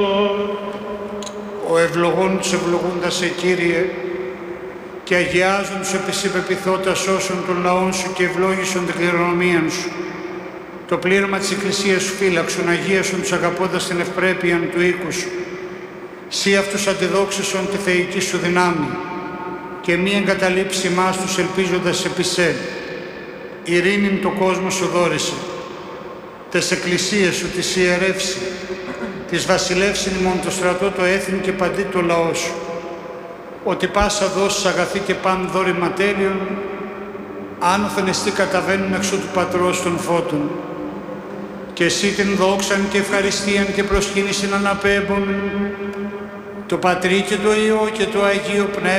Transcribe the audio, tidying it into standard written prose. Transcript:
Ο ευλογών τους ευλογούντας σε Κύριε, και αγιάζουν τους επισυπεπιθώτας όσων των λαών σου και ευλόγησον την κληρονομία σου. Το πλήρωμα της Εκκλησίας σου φύλαξον, αγίασον τους αγαπώντας την ευπρέπεια του οίκου σου. Σύ αυτούς αντιδόξησον τη θεϊκή σου δυνάμει, και μη εγκαταλείψει εμάς τους ελπίζοντας επί σε. Ειρήνην το κόσμο σου δόρισε, τες εκκλησίες σου τις ιερεύσει, της βασιλεύσιν ημών το στρατό το έθνη και παντί το λαό σου. Ότι πάσα δώσεις αγαθή και παν δώρη ματέριον, άνωθεν εστί καταβαίνουν εξώ του Πατρός των φώτων. Και εσύ την δόξαν και ευχαριστίαν και προσκύνησιν αναπέμπων, το Πατρί και το Υιό και το Αγίο Πνεύμα,